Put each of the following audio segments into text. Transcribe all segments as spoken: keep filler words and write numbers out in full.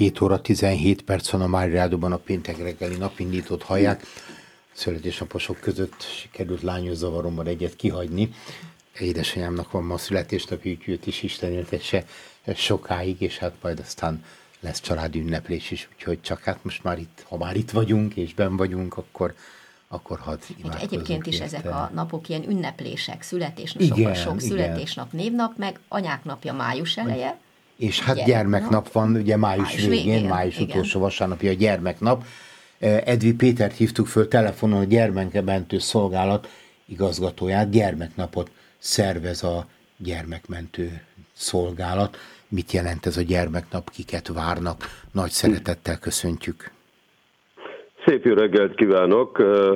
hét óra tizenhét perc van a Mária Rádióban, a péntek reggeli napindítót hallják. Születésnaposok között sikerült lányos zavaromban egyet kihagyni. Édesanyámnak van ma a születésnapja, őt is Isten éltesse sokáig, és hát majd aztán lesz családi ünneplés is, úgyhogy csak hát most már itt, ha már itt vagyunk és benn vagyunk, akkor akkor hadd imádkozzunk. Egyébként is érte. Ezek a napok ilyen ünneplések, születésnapok, igen, sok igen. születésnap, névnap, meg anyák napja május eleje. És hát gyermeknap, gyermeknap van, ugye május, május végén, végén, május igen. utolsó vasárnapja a gyermeknap. Edvi Pétert hívtuk föl telefonon, a Gyermekmentő Szolgálat igazgatóját. Gyermeknapot szervez a Gyermekmentő Szolgálat. Mit jelent ez a gyermeknap, kiket várnak? Nagy szeretettel köszöntjük. Szép jó reggelt kívánok!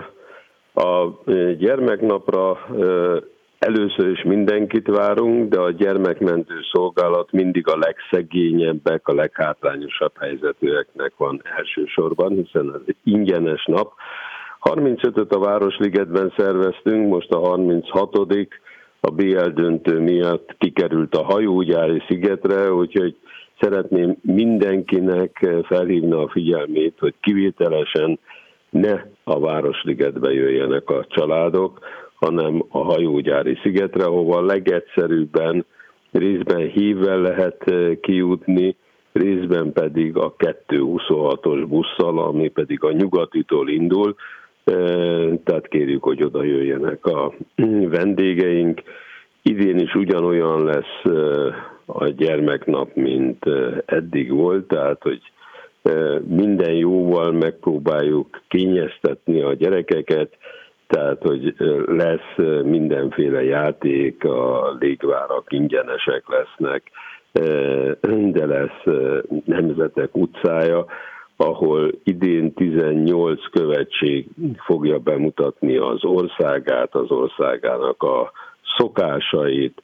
A gyermeknapra először is mindenkit várunk, de a Gyermekmentő Szolgálat mindig a legszegényebbek, a leghátrányosabb helyzetűeknek van elsősorban, hiszen ez egy ingyenes nap. harmincötöt a Városligetben szerveztünk, most a harminchatodik a bé el döntő miatt kikerült a Hajógyári szigetre, úgyhogy szeretném mindenkinek felhívni a figyelmét, hogy kivételesen ne a Városligetbe jöjjenek a családok, hanem a Hajógyári szigetre, ahova legegyszerűbben részben hívvel lehet kijutni, részben pedig a kettőszázhuszonhatos busszal, ami pedig a Nyugatitól indul, tehát kérjük, hogy oda jöjjenek a vendégeink. Idén is ugyanolyan lesz a gyermeknap, mint eddig volt, tehát hogy minden jóval megpróbáljuk kényeztetni a gyerekeket, tehát hogy lesz mindenféle játék, a légvárak ingyenesek lesznek, de lesz Nemzetek utcája, ahol idén tizennyolc követség fogja bemutatni az országát, az országának a szokásait,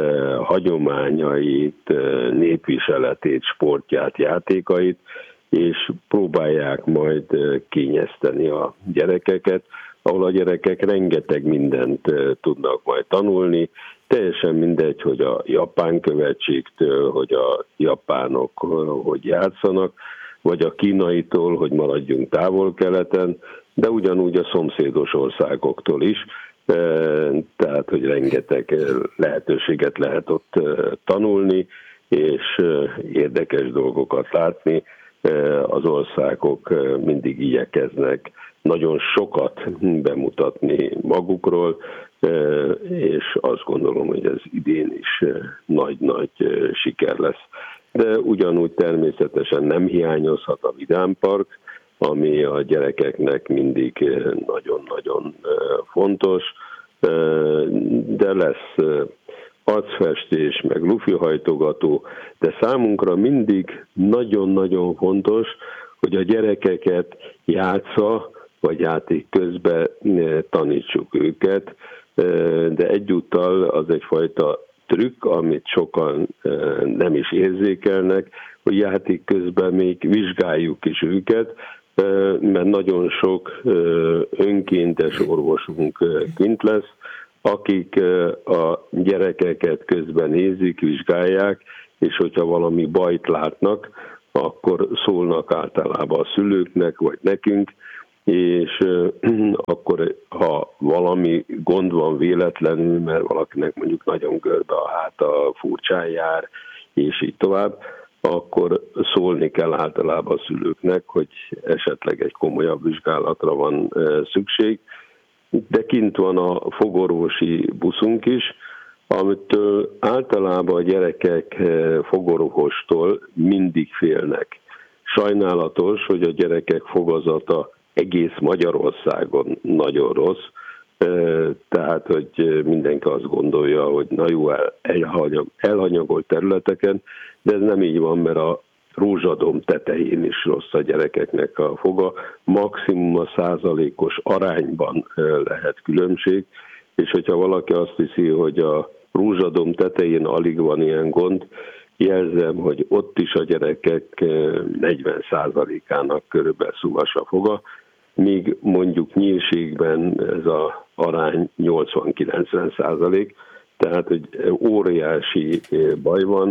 hagyományait, népviseletét, sportját, játékait, és próbálják majd kényezteni a gyerekeket, ahol a gyerekek rengeteg mindent tudnak majd tanulni, teljesen mindegy, hogy a japán követségtől, hogy a japánok hogy játszanak, vagy a kínaitól, hogy maradjunk távol-keleten, de ugyanúgy a szomszédos országoktól is, tehát, hogy rengeteg lehetőséget lehet ott tanulni, és érdekes dolgokat látni. Az országok mindig igyekeznek nagyon sokat bemutatni magukról, és azt gondolom, hogy ez idén is nagy-nagy siker lesz. De ugyanúgy természetesen nem hiányozhat a Vidámpark, ami a gyerekeknek mindig nagyon-nagyon fontos, de lesz arcfestés, meg lufihajtogató, de számunkra mindig nagyon-nagyon fontos, hogy a gyerekeket játssza, vagy játék közben tanítsuk őket, de egyúttal az egyfajta trükk, amit sokan nem is érzékelnek, hogy játék közben még vizsgáljuk is őket, mert nagyon sok önkéntes orvosunk kint lesz, akik a gyerekeket közben nézik, vizsgálják, és hogyha valami bajt látnak, akkor szólnak általában a szülőknek, vagy nekünk, és akkor, ha valami gond van véletlenül, mert valakinek mondjuk nagyon görbe a háta, furcsán jár, és így tovább, akkor szólni kell általában a szülőknek, hogy esetleg egy komolyabb vizsgálatra van szükség. De kint van a fogorvosi buszunk is, amitől általában a gyerekek fogorvostól mindig félnek. Sajnálatos, hogy a gyerekek fogazata egész Magyarországon nagyon rossz, tehát, hogy mindenki azt gondolja, hogy na jó, elhanyagolt területeken, de ez nem így van, mert a Rózsadom tetején is rossz a gyerekeknek a foga, maximum a százalékos arányban lehet különbség, és hogyha valaki azt hiszi, hogy a Rózsadom tetején alig van ilyen gond, jelzem, hogy ott is a gyerekek negyven százalékának körülbelül szúvas a foga, míg mondjuk Nyírségben ez az arány nyolcvan-kilencven százalék, tehát hogy óriási baj van,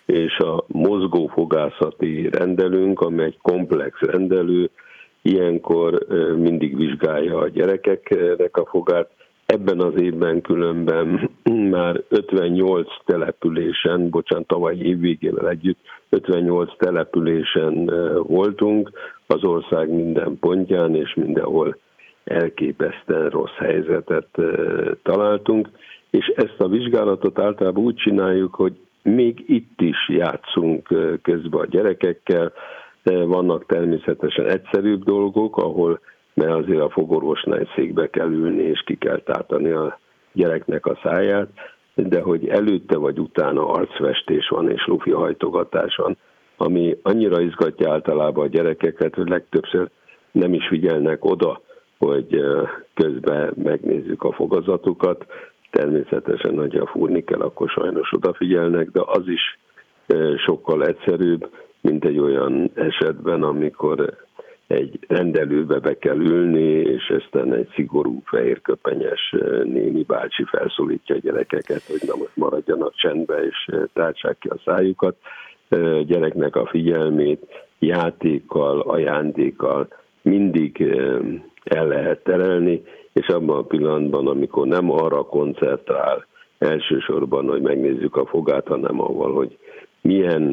és a mozgófogászati rendelőnk, amely egy komplex rendelő, ilyenkor mindig vizsgálja a gyerekeknek a fogát. Ebben az évben különben már ötvennyolc településen, bocsánat, tavaly évvégével együtt ötvennyolc településen voltunk az ország minden pontján, és mindenhol elképesztően rossz helyzetet találtunk, és ezt a vizsgálatot általában úgy csináljuk, hogy még itt is játszunk közben a gyerekekkel. Vannak természetesen egyszerűbb dolgok, ahol mert azért a fogorvosnál egy székbe kell ülni, és ki kell tátani a gyereknek a száját, de hogy előtte vagy utána arcfestés van, és lufihajtogatás van, ami annyira izgatja általában a gyerekeket, hogy legtöbbször nem is figyelnek oda, hogy közben megnézzük a fogazatukat. Természetesen, hogyha fúrni kell, akkor sajnos odafigyelnek, de az is sokkal egyszerűbb, mint egy olyan esetben, amikor egy rendelőbe be kell ülni, és aztán egy szigorú fehérköpenyes néni bácsi felszólítja a gyerekeket, hogy na most maradjanak csendbe, és tártsák ki a szájukat. A gyereknek a figyelmét játékkal, ajándékkal mindig el lehet terelni, és abban a pillanatban, amikor nem arra koncentrál elsősorban, hogy megnézzük a fogát, hanem avval, hogy milyen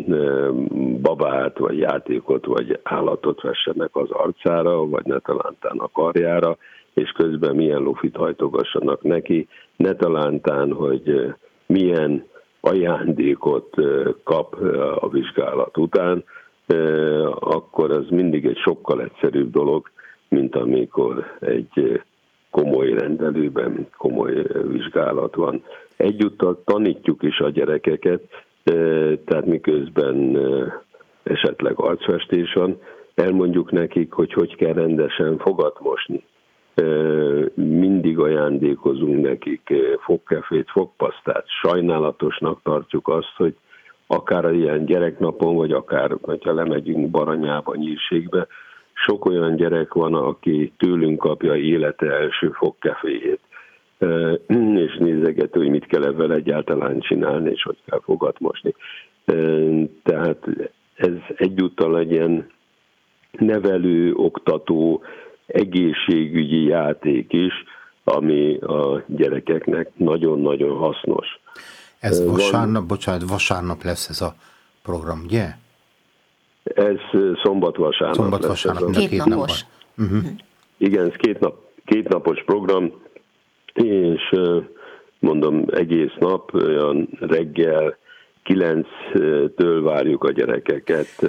babát, vagy játékot, vagy állatot vessenek az arcára, vagy netalántán a karjára, és közben milyen lufit hajtogassanak neki, netalántán, hogy milyen ajándékot kap a vizsgálat után, akkor az mindig egy sokkal egyszerűbb dolog, mint amikor egy komoly rendelőben komoly vizsgálat van. Egyúttal tanítjuk is a gyerekeket, tehát miközben esetleg arcfestés van, elmondjuk nekik, hogy hogy kell rendesen fogat mosni. Mindig ajándékozunk nekik fogkefét, fogpasztát. Sajnálatosnak tartjuk azt, hogy akár ilyen gyereknapon, vagy akár, hogyha lemegyünk Baranyába, Nyírségbe, sok olyan gyerek van, aki tőlünk kapja élete első fogkeféjét, és nézegető, hogy mit kell ebben egyáltalán csinálni, és hogy kell fogat mosni. Tehát ez egyúttal egy ilyen nevelő, oktató, egészségügyi játék is, ami a gyerekeknek nagyon-nagyon hasznos. Ez vasárnap, Van, bocsánat, vasárnap lesz ez a program, ugye? Ez szombat-vasárnap. Szombat-vasárnap, két, két napos. Uh-huh. Igen, ez két, nap, két napos program, és mondom, egész nap, olyan reggel kilenctől várjuk a gyerekeket,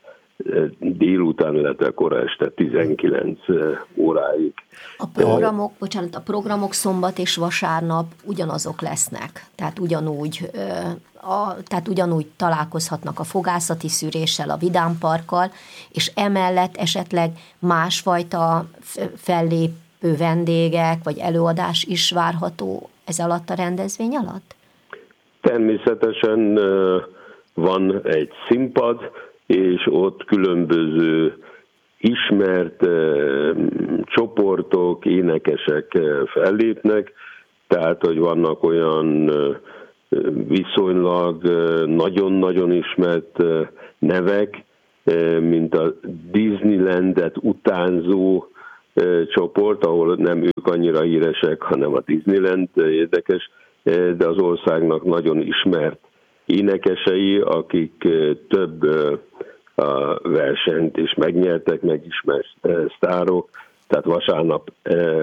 délután, illetve kora este tizenkilenc óráig. A programok, bocsánat, a programok szombat és vasárnap ugyanazok lesznek, tehát ugyanúgy, a, tehát ugyanúgy találkozhatnak a fogászati szűréssel, a vidámparkkal, és emellett esetleg másfajta fellépő vendégek, vagy előadás is várható ez alatt a rendezvény alatt? Természetesen van egy színpad, és ott különböző ismert uh, csoportok, énekesek uh, fellépnek, tehát, hogy vannak olyan uh, viszonylag uh, nagyon-nagyon ismert uh, nevek, uh, mint a Disneylandet utánzó uh, csoport, ahol nem ők annyira híresek, hanem a Disneyland uh, érdekes, uh, de az országnak nagyon ismert énekesei, akik uh, több uh, a versenyt is megnyertek, megismert sztárok, tehát vasárnap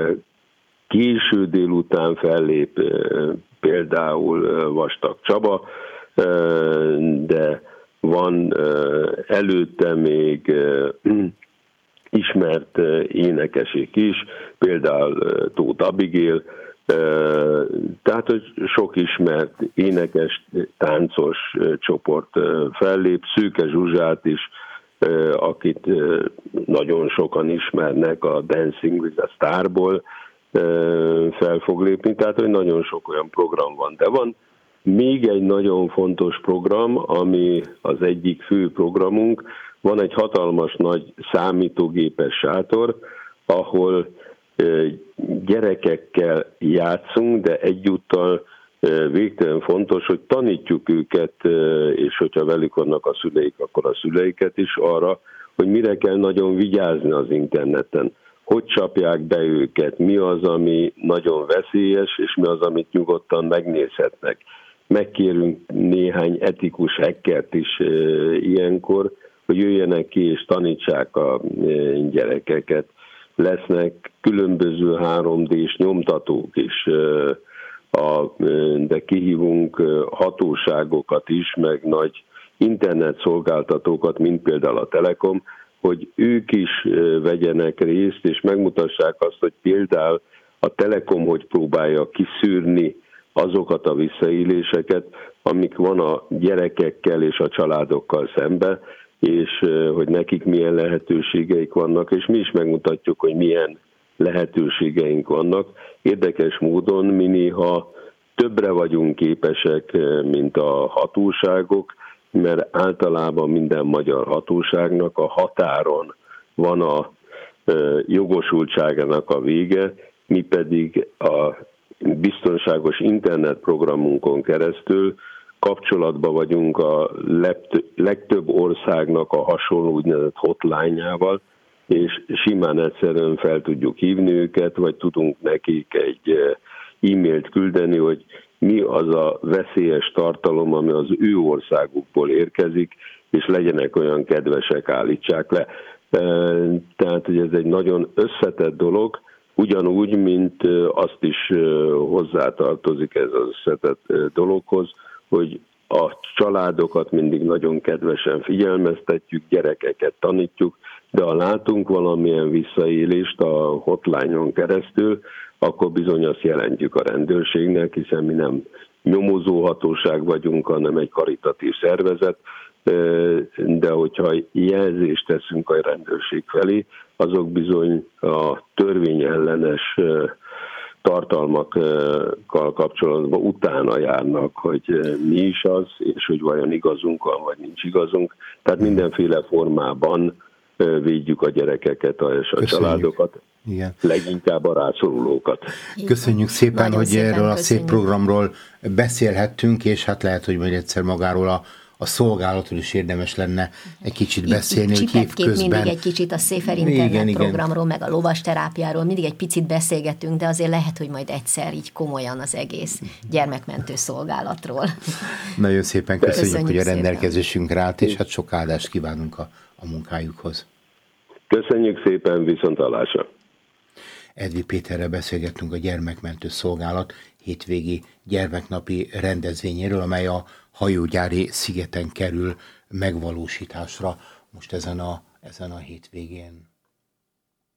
késő délután fellép például Vastag Csaba, de van előtte még ismert énekesek is, például Tóth Abigail, tehát, hogy sok ismert énekes, táncos csoport fellép, Szőke Zsuzsát is, akit nagyon sokan ismernek a Dancing with the Starból, fel fog lépni, tehát, hogy nagyon sok olyan program van. De van még egy nagyon fontos program, ami az egyik fő programunk, van egy hatalmas nagy számítógépes sátor, ahol gyerekekkel játszunk, de egyúttal végtelen fontos, hogy tanítjuk őket, és hogyha velük vannak a szüleik, akkor a szüleiket is arra, hogy mire kell nagyon vigyázni az interneten, hogy csapják be őket, mi az, ami nagyon veszélyes, és mi az, amit nyugodtan megnézhetnek. Megkérünk néhány etikus hackert is ilyenkor, hogy jöjjenek ki és tanítsák a gyerekeket. Lesznek különböző három dés nyomtatók is, de kihívunk hatóságokat is, meg nagy internetszolgáltatókat, mint például a Telekom, hogy ők is vegyenek részt, és megmutassák azt, hogy például a Telekom hogy próbálja kiszűrni azokat a visszaéléseket, amik van a gyerekekkel és a családokkal szemben, és hogy nekik milyen lehetőségeik vannak, és mi is megmutatjuk, hogy milyen lehetőségeink vannak. Érdekes módon mi néha többre vagyunk képesek, mint a hatóságok, mert általában minden magyar hatóságnak a határon van a jogosultságának a vége, mi pedig a biztonságos internetprogramunkon keresztül kapcsolatban vagyunk a legtöbb országnak a hasonló úgynevezett hotline-jával, és simán egyszerűen fel tudjuk hívni őket, vagy tudunk nekik egy e-mailt küldeni, hogy mi az a veszélyes tartalom, ami az ő országukból érkezik, és legyenek olyan kedvesek, állítsák le. Tehát, hogy ez egy nagyon összetett dolog, ugyanúgy, mint azt is hozzátartozik ez az összetett dologhoz, hogy a családokat mindig nagyon kedvesen figyelmeztetjük, gyerekeket tanítjuk, de ha látunk valamilyen visszaélést a hotline-on keresztül, akkor bizony azt jelentjük a rendőrségnek, hiszen mi nem nyomozóhatóság vagyunk, hanem egy karitatív szervezet, de hogyha jelzést teszünk a rendőrség felé, azok bizony a törvényellenes tartalmakkal kapcsolatban utána járnak, hogy mi is az, és hogy vajon igazunk van, vagy nincs igazunk. Tehát mindenféle formában védjük a gyerekeket és a Köszönjük. családokat, Igen. leginkább a rászorulókat. Köszönjük szépen, Nagyon hogy szépen erről köszönjük. a szép programról beszélhettünk, és hát lehet, hogy majd egyszer magáról a a szolgálatról is érdemes lenne egy kicsit beszélni, hogy évközben... mindig egy kicsit a Széfer internet programról, meg a lovasterápiáról, mindig egy picit beszélgetünk, de azért lehet, hogy majd egyszer így komolyan az egész gyermekmentő szolgálatról. Nagyon szépen köszönjük, köszönjük hogy a szépen. rendelkezésünkre állt, és hát sok áldást kívánunk a, a munkájukhoz. Köszönjük szépen, viszonthallásra! Edvi Péterrel beszélgettünk a Gyermekmentő Szolgálat hétvégi gyermeknapi rendezvényéről, amely a hajógyári szigeten kerül megvalósításra most ezen a, ezen a hétvégén.